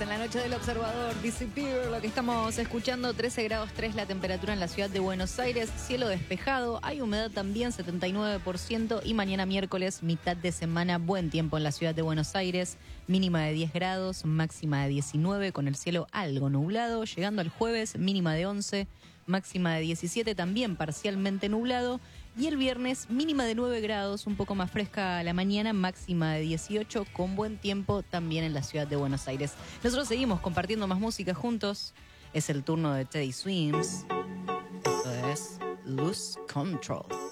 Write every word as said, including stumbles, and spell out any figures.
en la noche del Observador, Disappear, lo que estamos escuchando, trece grados tres la temperatura en la ciudad de Buenos Aires, cielo despejado, hay humedad también, setenta y nueve por ciento, y mañana miércoles, mitad de semana, buen tiempo en la ciudad de Buenos Aires, mínima de diez grados, máxima de diecinueve, con el cielo algo nublado, llegando al jueves, mínima de once, máxima de diecisiete, también parcialmente nublado, y el viernes mínima de nueve grados, un poco más fresca a la mañana, máxima de dieciocho, con buen tiempo también en la ciudad de Buenos Aires. Nosotros seguimos compartiendo más música juntos, es el turno de Teddy Swims, esto es Lose Control.